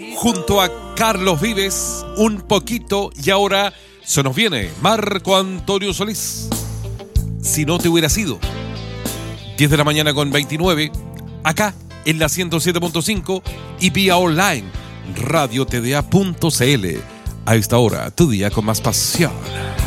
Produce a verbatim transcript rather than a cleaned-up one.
Junto a Carlos Vives, un poquito, y ahora se nos viene Marco Antonio Solís. Si no te hubiera sido. diez de la mañana con veintinueve, acá en la ciento siete punto cinco y vía online, radio t d a punto c l. A esta hora, tu día con más pasión.